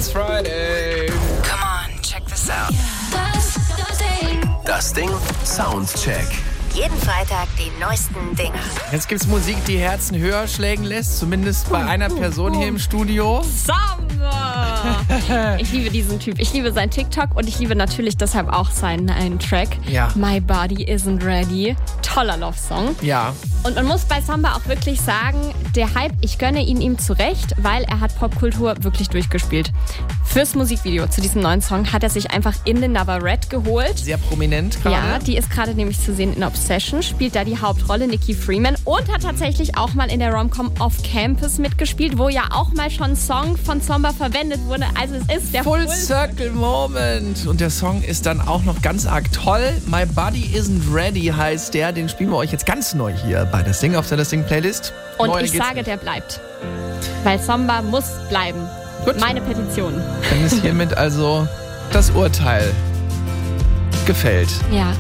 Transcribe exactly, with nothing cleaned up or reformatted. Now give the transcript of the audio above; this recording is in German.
It's Friday. Come on, check this out. Das Ding Soundcheck. Jeden Freitag die neuesten Dinger. Jetzt gibt's Musik, die Herzen höher schlägen lässt, zumindest bei einer Person hier im Studio. Samba! Ich liebe diesen Typ. Ich liebe sein TikTok und ich liebe natürlich deshalb auch seinen einen Track. Ja. My Body Isn't Ready. Toller Love-Song. Ja. Und man muss bei Samba auch wirklich sagen, der Hype, ich gönne ihn ihm zurecht, weil er hat Popkultur wirklich durchgespielt. Fürs Musikvideo zu diesem neuen Song hat er sich einfach Linda Red geholt. Sehr prominent gerade. Ja, die ist gerade nämlich zu sehen in Obsession, spielt da die Hauptrolle, Nikki Freeman, und hat tatsächlich auch mal in der Rom-Com Off Campus mitgespielt, wo ja auch mal schon ein Song von Samba verwendet wurde. Also es ist der Full Circle Moment. Und der Song ist dann auch noch ganz arg toll. My Body Isn't Ready heißt der. Den spielen wir euch jetzt ganz neu hier bei der Sing auf der Sing Playlist. Und Neuer ich geht's sage, nicht. der bleibt. Weil Samba muss bleiben. Gut. Meine Petition. Dann ist hiermit also das Urteil gefällt. Ja.